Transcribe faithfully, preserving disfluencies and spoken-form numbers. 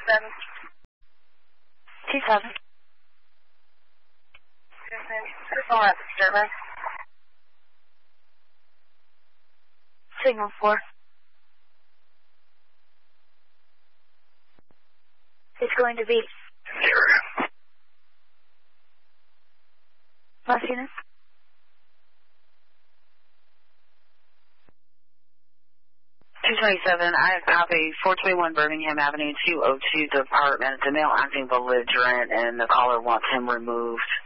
seven. Two seven. Personal at disturbance. Signal four. It's going to be. Last unit. two twenty-seven, I have copy, four twenty-one Birmingham Avenue, two oh two Department. The male acting belligerent and the caller wants him removed.